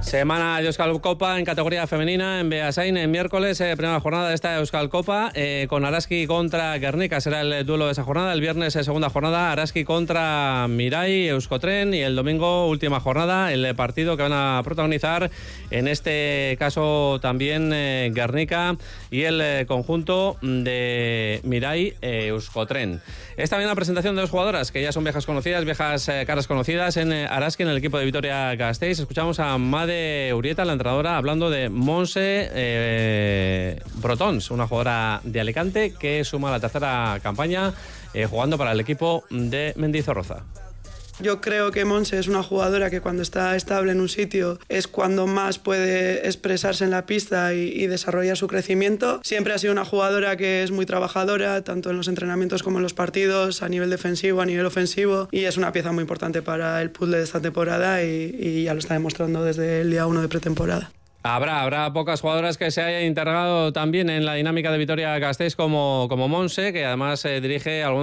Semana de Euskal Copa en categoría femenina en Beasain, en miércoles, primera jornada de esta Euskal Copa, con Araski contra Guernica, será el duelo de esa jornada. El viernes, segunda jornada, Araski contra Mirai, Euskotren, y el domingo, última jornada, el partido que van a protagonizar, en este caso también Guernica y el conjunto de Mirai, Euskotren. Esta bien la presentación de dos jugadoras que ya son viejas conocidas, viejas caras conocidas en Araski, en el equipo de Vitoria-Gasteiz. Escuchamos a Made Urieta, la entrenadora, hablando de Montse Brotons, una jugadora de Alicante que suma la tercera campaña jugando para el equipo de Mendizorroza. Yo creo que Montse es una jugadora que cuando está estable en un sitio es cuando más puede expresarse en la pista y desarrollar su crecimiento. Siempre ha sido una jugadora que es muy trabajadora, tanto en los entrenamientos como en los partidos, a nivel defensivo, a nivel ofensivo, y es una pieza muy importante para el puzzle de esta temporada y ya lo está demostrando desde el día 1 de pretemporada. Habrá pocas jugadoras que se hayan integrado también en la dinámica de Vitoria-Gasteiz como Montse, que además dirige algunos